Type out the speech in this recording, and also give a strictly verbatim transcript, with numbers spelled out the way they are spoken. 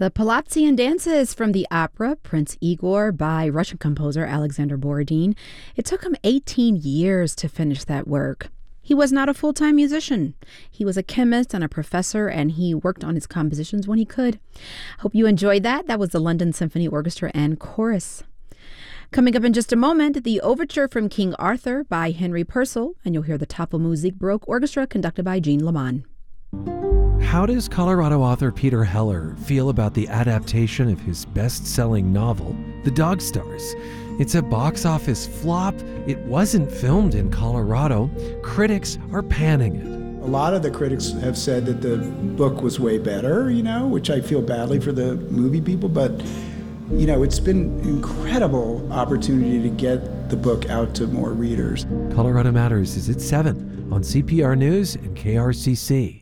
The Palazzian Dances from the opera Prince Igor by Russian composer Alexander Borodin. It took him eighteen years to finish that work. He was not a full-time musician. He was a chemist and a professor, and he worked on his compositions when he could. Hope you enjoyed that. That was the London Symphony Orchestra and Chorus. Coming up in just a moment, the Overture from King Arthur by Henry Purcell, and you'll hear the Tafelmusik Baroque Orchestra conducted by Jean Leman. How does Colorado author Peter Heller feel about the adaptation of his best-selling novel, The Dog Stars? It's a box office flop. It wasn't filmed in Colorado. Critics are panning it. A lot of the critics have said that the book was way better, you know, which I feel badly for the movie people, but, you know, it's been an incredible opportunity to get the book out to more readers. Colorado Matters is at seven on C P R News and K R C C.